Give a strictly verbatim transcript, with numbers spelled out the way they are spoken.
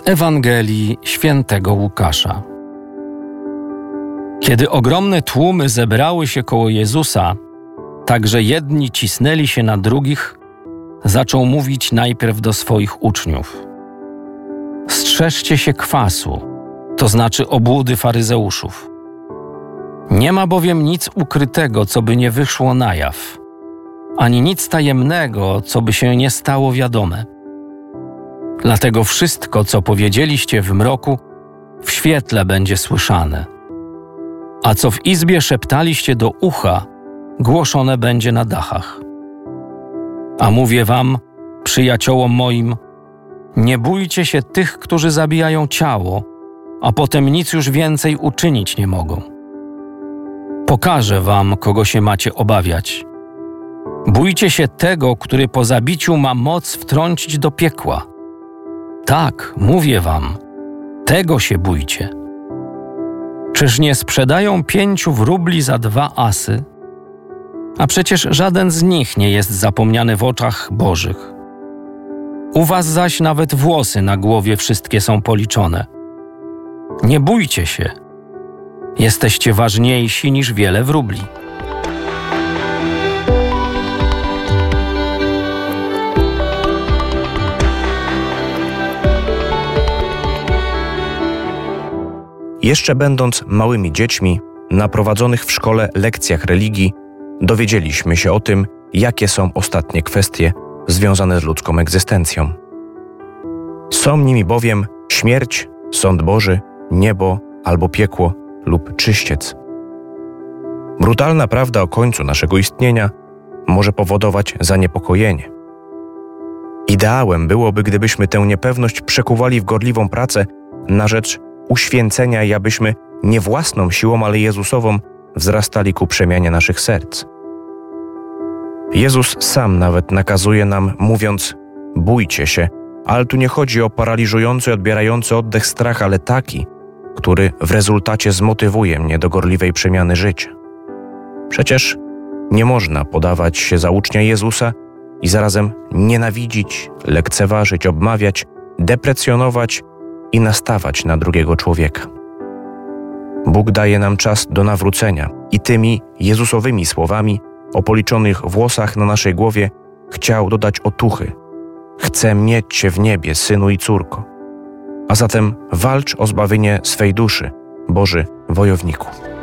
Ewangelii Świętego Łukasza. Kiedy ogromne tłumy zebrały się koło Jezusa, tak że jedni cisnęli się na drugich, zaczął mówić najpierw do swoich uczniów: strzeżcie się kwasu, to znaczy obłudy faryzeuszów. Nie ma bowiem nic ukrytego, co by nie wyszło na jaw, ani nic tajemnego, co by się nie stało wiadome. Dlatego wszystko, co powiedzieliście w mroku, w świetle będzie słyszane, a co w izbie szeptaliście do ucha, głoszone będzie na dachach. A mówię wam, przyjaciołom moim, nie bójcie się tych, którzy zabijają ciało, a potem nic już więcej uczynić nie mogą. Pokażę wam, kogo się macie obawiać. Bójcie się tego, który po zabiciu ma moc wtrącić do piekła. Tak, mówię wam, tego się bójcie. Czyż nie sprzedają pięciu wróbli za dwa asy? A przecież żaden z nich nie jest zapomniany w oczach Bożych. U was zaś nawet włosy na głowie wszystkie są policzone. Nie bójcie się. Jesteście ważniejsi niż wiele wróbli. Jeszcze będąc małymi dziećmi, na prowadzonych w szkole lekcjach religii, dowiedzieliśmy się o tym, jakie są ostatnie kwestie związane z ludzką egzystencją. Są nimi bowiem śmierć, sąd Boży, niebo albo piekło lub czyściec. Brutalna prawda o końcu naszego istnienia może powodować zaniepokojenie. Ideałem byłoby, gdybyśmy tę niepewność przekuwali w gorliwą pracę na rzecz uświęcenia i abyśmy nie własną siłą, ale Jezusową wzrastali ku przemianie naszych serc. Jezus sam nawet nakazuje nam, mówiąc: bójcie się, ale tu nie chodzi o paraliżujący, odbierający oddech strach, ale taki, który w rezultacie zmotywuje mnie do gorliwej przemiany życia. Przecież nie można podawać się za ucznia Jezusa i zarazem nienawidzić, lekceważyć, obmawiać, deprecjonować i nastawać na drugiego człowieka. Bóg daje nam czas do nawrócenia i tymi Jezusowymi słowami o policzonych włosach na naszej głowie chciał dodać otuchy. Chcę mieć Cię w niebie, synu i córko. A zatem walcz o zbawienie swej duszy, Boży wojowniku.